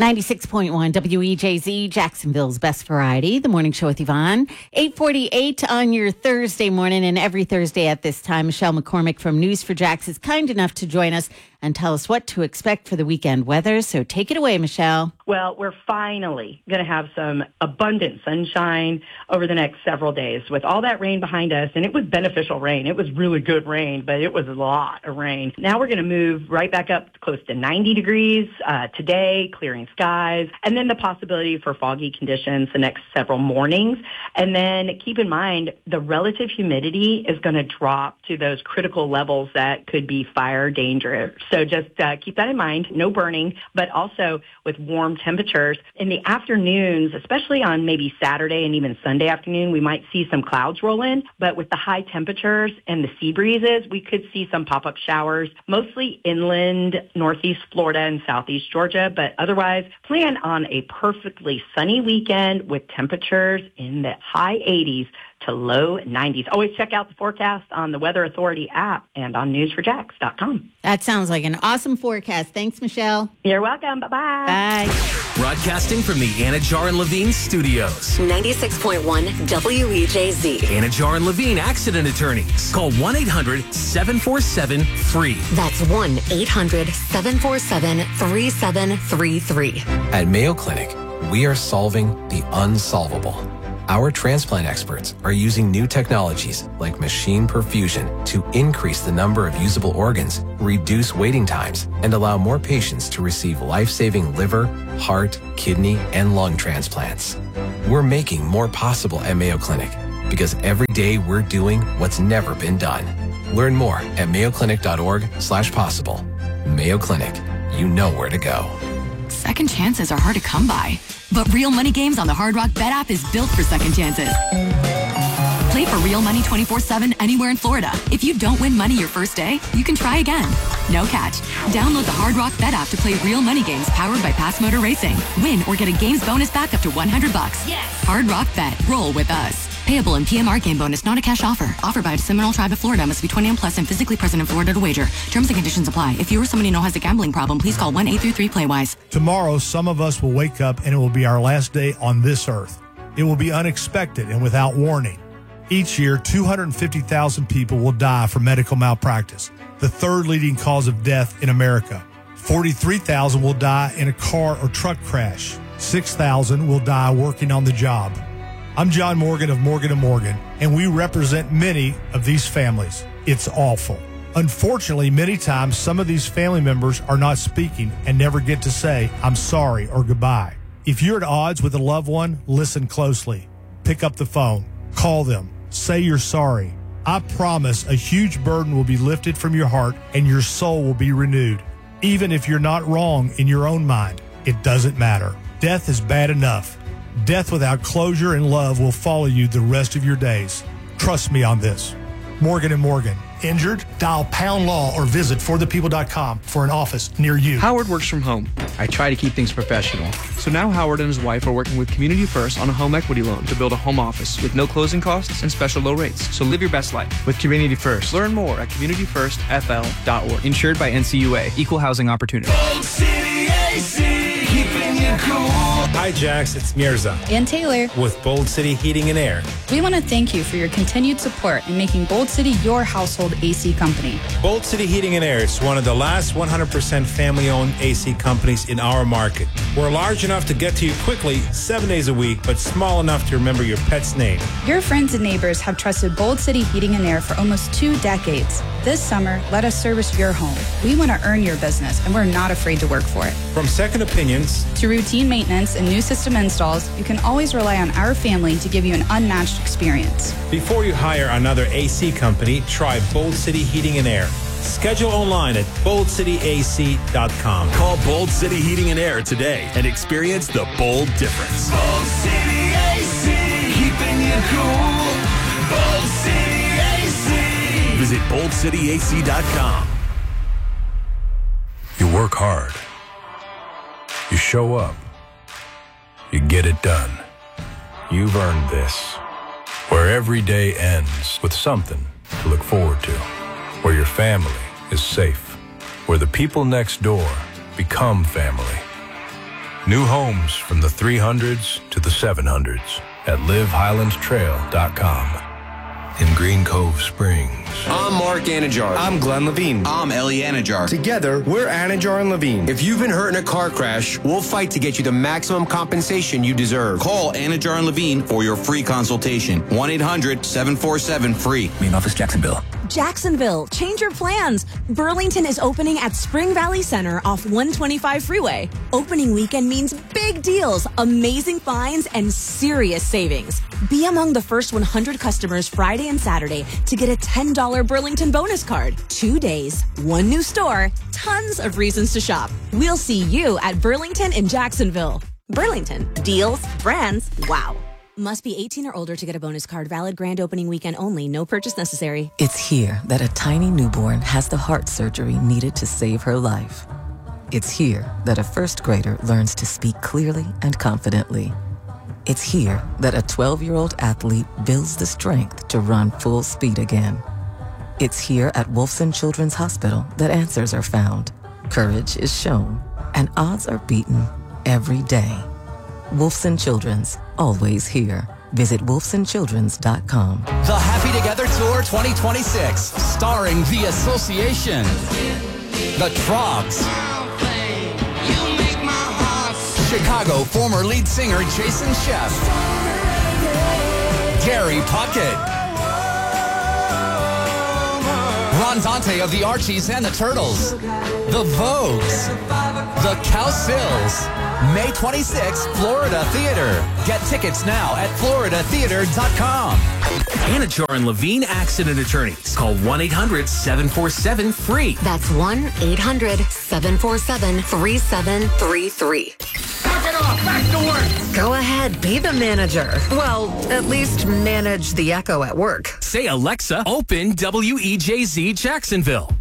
96.1 WEJZ, Jacksonville's best variety. The morning show with Yvonne. 8:48 on your Thursday morning, and every Thursday at this time, Michelle McCormick from News4Jax is kind enough to join us and tell us what to expect for the weekend weather. So take it away, Michelle. Well, we're finally going to have some abundant sunshine over the next several days with all that rain behind us. And it was beneficial rain. It was really good rain, but it was a lot of rain. Now we're going to move right back up close to 90 degrees today, clearing skies, and then the possibility for foggy conditions the next several mornings. And then keep in mind, the relative humidity is going to drop to those critical levels that could be fire dangerous. So just keep that in mind. No burning, but also with warm temperatures. In the afternoons, especially on maybe Saturday and even Sunday afternoon, we might see some clouds roll in. But with the high temperatures and the sea breezes, we could see some pop-up showers, mostly inland, northeast Florida and southeast Georgia. But otherwise, plan on a perfectly sunny weekend with temperatures in the high 80s to low 90s. Always check out the forecast on the Weather Authority app and on news4jax.com. That sounds like an awesome forecast. Thanks, Michelle. You're welcome. Bye-bye. Bye. Broadcasting from the Anajar and Levine studios. 96.1 WEJZ. Anajar and Levine Accident Attorneys. Call 1-800-747-FREE. That's 1-800-747-3733. At Mayo Clinic, we are solving the unsolvable. Our transplant experts are using new technologies like machine perfusion to increase the number of usable organs, reduce waiting times, and allow more patients to receive life-saving liver, heart, kidney, and lung transplants. We're making more possible at Mayo Clinic because every day we're doing what's never been done. Learn more at mayoclinic.org/possible. Mayo Clinic, you know where to go. Second chances are hard to come by, but Real Money Games on the Hard Rock Bet app is built for second chances. Play for real money 24/7 anywhere in Florida. If you don't win money your first day, you can try again. No catch. Download the Hard Rock Bet app to play Real Money Games powered by Pass Motor Racing. Win or get a games bonus back up to $100. Yes. Hard Rock Bet. Roll with us. Payable in PMR game bonus, not a cash offer. Offered by the Seminole Tribe of Florida. Must be 21 plus and physically present in Florida to wager. Terms and conditions apply. If you or someone you know has a gambling problem, please call 1-833-PLAY-WISE. Tomorrow, some of us will wake up and it will be our last day on this earth. It will be unexpected and without warning. Each year, 250,000 people will die from medical malpractice, the third leading cause of death in America. 43,000 will die in a car or truck crash. 6,000 will die working on the job. I'm John Morgan of Morgan & Morgan, and we represent many of these families. It's awful. Unfortunately, many times, some of these family members are not speaking and never get to say, I'm sorry or goodbye. If you're at odds with a loved one, listen closely. Pick up the phone. Call them. Say you're sorry. I promise a huge burden will be lifted from your heart and your soul will be renewed. Even if you're not wrong in your own mind, it doesn't matter. Death is bad enough. Death without closure and love will follow you the rest of your days. Trust me on this. Morgan & Morgan. Injured? Dial Pound Law or visit forthepeople.com for an office near you. Howard works from home. I try to keep things professional. So now Howard and his wife are working with Community First on a home equity loan to build a home office with no closing costs and special low rates. So live your best life with Community First. Learn more at communityfirstfl.org. Insured by NCUA. Equal housing opportunity. Bold City AC, keeping you cool. Hi, Jax. It's Mirza. And Taylor. With Bold City Heating and Air. We want to thank you for your continued support in making Bold City your household AC company. Bold City Heating and Air is one of the last 100% family-owned AC companies in our market. We're large enough to get to you quickly 7 days a week, but small enough to remember your pet's name. Your friends and neighbors have trusted Bold City Heating and Air for almost 2 decades. This summer, let us service your home. We want to earn your business, and we're not afraid to work for it. From second opinions to routine maintenance and new system installs, you can always rely on our family to give you an unmatched experience. Before you hire another AC company, try Bold City Heating and Air. Schedule online at boldcityac.com. Call Bold City Heating and Air today and experience the bold difference. Bold City AC, keeping you cool. Bold City AC. Visit boldcityac.com. You work hard. You show up. You get it done. You've earned this. Where every day ends with something to look forward to. Where your family is safe. Where the people next door become family. New homes from the 300s to the 700s at livehighlandtrail.com. In Green Cove Springs. I'm Mark Anajar. I'm Glenn Levine. I'm Ellie Anajar. Together, we're Anajar and Levine. If you've been hurt in a car crash, we'll fight to get you the maximum compensation you deserve. Call Anajar and Levine for your free consultation. 1-800-747-FREE. Main office, Jacksonville. Jacksonville, change your plans. Burlington is opening at Spring Valley Center off 125 Freeway. Opening weekend means big deals, amazing finds, and serious savings. Be among the first 100 customers Friday and Saturday to get a $10 Burlington bonus card. 2 days, one new store, tons of reasons to shop. We'll see you at Burlington in Jacksonville. Burlington, deals, brands, wow. Must be 18 or older to get a bonus card. Valid grand opening weekend only. No purchase necessary. It's here that a tiny newborn has the heart surgery needed to save her life. It's here that a first grader learns to speak clearly and confidently. It's here that a 12-year-old athlete builds the strength to run full speed again. It's here at Wolfson Children's Hospital that answers are found, courage is shown, and odds are beaten every day. Wolfson Children's, always here. Visit wolfsonchildrens.com. The Happy Together Tour 2026, starring The Association, The Troggs, Chicago former lead singer Jason Sheff, Gary Puckett, Ron Dante of the Archies and the Turtles, The Vogues, The Cowsills. May 26th, Florida Theater. Get tickets now at floridatheater.com. Anajar and Levine Accident Attorneys. Call 1-800-747-FREE. That's 1-800-747-3733. Knock it off! Back to work! Go ahead, be the manager. Well, at least manage the echo at work. Say, Alexa, open WEJZ Jacksonville.